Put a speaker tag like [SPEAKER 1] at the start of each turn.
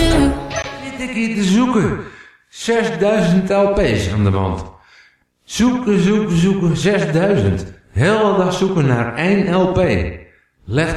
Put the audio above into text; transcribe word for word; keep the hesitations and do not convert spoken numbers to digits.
[SPEAKER 1] Zit ik hier te zoeken? zesduizend L P's aan de wand. Zoeken, zoeken, zoeken, zesduizend. Hele dag zoeken naar één L P. Leg